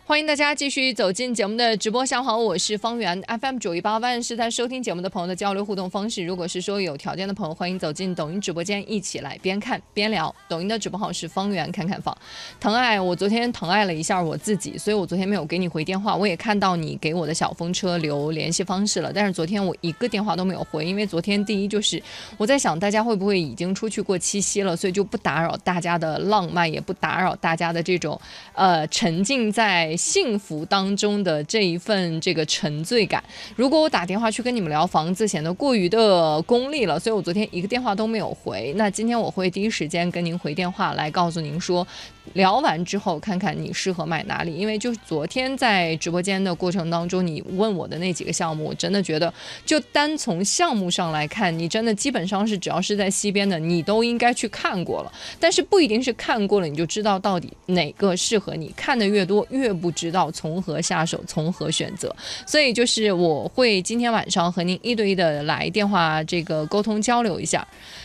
欢迎大家继续走进节目的直播。下午好，我是方圆 FM918万是在收听节目的朋友的交流互动方式。如果是说有条件的朋友，欢迎走进抖音直播间，一起来边看边聊。抖音的直播号是方圆看看房。疼爱，我昨天疼爱了一下我自己，所以我昨天没有给你回电话。我也看到你给我的小风车留联系方式了，但是昨天我一个电话都没有回，因为昨天第一就是我在想大家会不会已经出去过七夕了，所以就不打扰大家的浪漫，也不打扰大家的这种沉浸在幸福当中的这一份这个沉醉感。如果我打电话去跟你们聊房子显得过于的功利了，所以我昨天一个电话都没有回。那今天我会第一时间跟您回电话来告诉您说，聊完之后看看你适合买哪里。因为就是昨天在直播间的过程当中，你问我的那几个项目，我真的觉得就单从项目上来看，你真的基本上是只要是在西边的你都应该去看过了，但是不一定是看过了你就知道到底哪个适合你，看的越多越不知道从何下手从何选择。所以就是我会今天晚上和您一对一的来电话这个沟通交流一下。